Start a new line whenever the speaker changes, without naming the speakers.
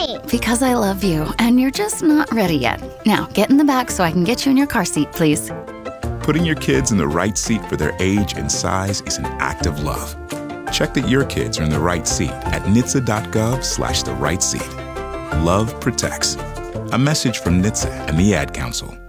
Why?
Because I love you, and you're just not ready yet. Now, get in the back so I can get you in your car seat, please.
Putting your kids in the right seat for their age and size is an act of love. Check that your kids are in the right seat at NHTSA.gov/the right seat. Love protects. A message from NHTSA and the Ad Council.